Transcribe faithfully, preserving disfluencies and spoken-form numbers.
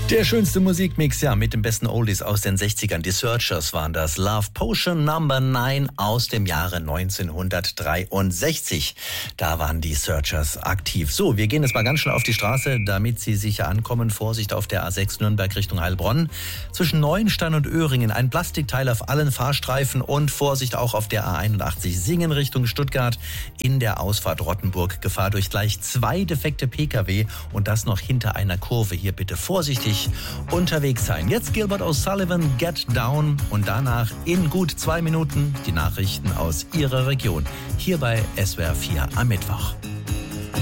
Der schönste Musikmix, ja, mit den besten Oldies aus den sechzigern. Die Searchers waren das. Love Potion Number neun aus dem Jahre neunzehnhundertdreiundsechzig. Da waren die Searchers aktiv. So, wir gehen jetzt mal ganz schnell auf die Straße, damit Sie sicher ankommen. Vorsicht auf der A sechs Nürnberg Richtung Heilbronn. Zwischen Neuenstein und Öhringen ein Plastikteil auf allen Fahrstreifen und Vorsicht auch auf der A einundachtzig Singen Richtung Stuttgart. In der Ausfahrt Rottenburg Gefahr durch gleich zwei defekte Pkw und das noch hinter einer Kurve. Hier bitte vorsichtig unterwegs sein. Jetzt Gilbert O'Sullivan, Get Down und danach in gut zwei Minuten die Nachrichten aus Ihrer Region. Hier bei S W R vier am Mittwoch.